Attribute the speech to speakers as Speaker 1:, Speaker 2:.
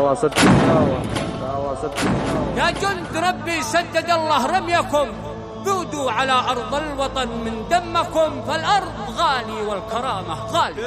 Speaker 1: يا جند ربي سدد الله رميكم، ذودوا على أرض الوطن من دمكم، فالأرض غالي والكرامة غالي.